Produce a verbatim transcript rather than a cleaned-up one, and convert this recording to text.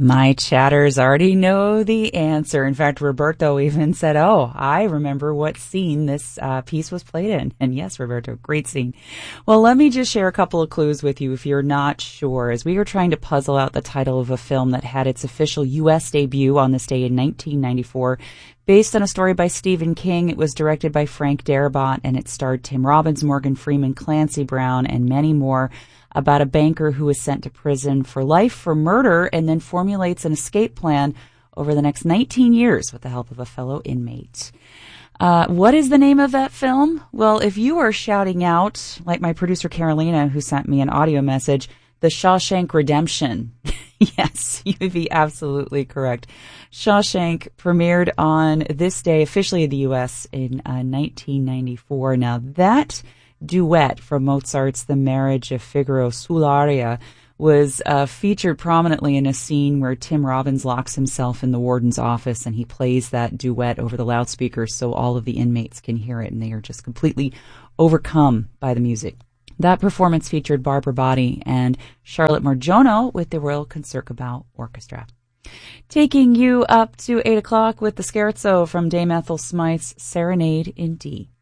My chatters already know the answer. In fact, Roberto even said, oh, I remember what scene this uh, piece was played in. And yes, Roberto, great scene. Well, let me just share a couple of clues with you if you're not sure. As we were trying to puzzle out the title of a film that had its official U S debut on this day in nineteen ninety-four, based on a story by Stephen King, it was directed by Frank Darabont, and it starred Tim Robbins, Morgan Freeman, Clancy Brown, and many more, about a banker who is sent to prison for life for murder and then formulates an escape plan over the next nineteen years with the help of a fellow inmate. Uh, what is the name of that film? Well, if you are shouting out, like my producer Carolina, who sent me an audio message, The Shawshank Redemption. Yes, you would be absolutely correct. Shawshank premiered on this day, officially in the U S, in uh, nineteen ninety-four. Now, that duet from Mozart's The Marriage of Figaro sull'aria was uh, featured prominently in a scene where Tim Robbins locks himself in the warden's office and he plays that duet over the loudspeakers so all of the inmates can hear it, and they are just completely overcome by the music. That performance featured Barbara Botti and Charlotte Marjono with the Royal Concertgebouw Orchestra. Taking you up to eight o'clock with the scherzo from Dame Ethel Smythe's Serenade in D.